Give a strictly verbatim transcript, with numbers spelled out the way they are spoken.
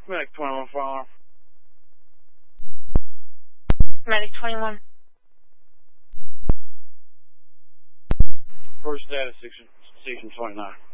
Medic twenty-one, fire alarm. Medic twenty-one. First status, station, station twenty-nine.